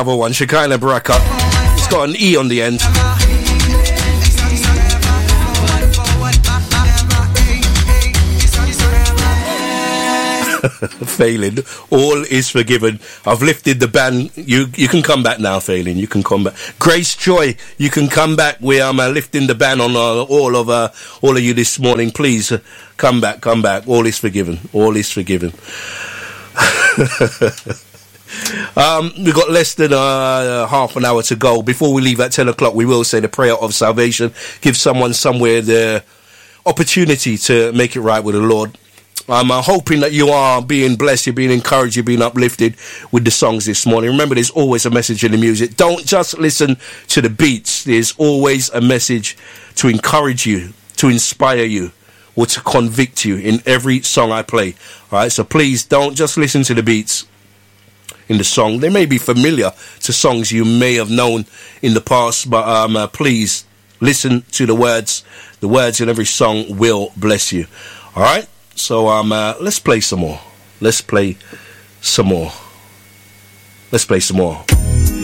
Other one, Shekinah Baraka. It's got an E on the end. Failing, all is forgiven. I've lifted the ban. You can come back now, Failing. You can come back. Grace Joy, you can come back. We are lifting the ban on all of you this morning. Please come back. All is forgiven. All is forgiven. We've got less than half an hour to go. Before we leave at 10 o'clock, we will say the prayer of salvation. Give someone somewhere the opportunity to make it right with the Lord. I'm hoping that you are being blessed, you're being encouraged, you're being uplifted with the songs this morning. Remember, there's always a message in the music. Don't just listen to the beats. There's always a message to encourage you, to inspire you, or to convict you in every song I play. All right, so please don't just listen to the beats in the song. They may be familiar to songs you may have known in the past, but please listen to the words. The words in every song will bless you. All right? So let's play some more. Let's play some more.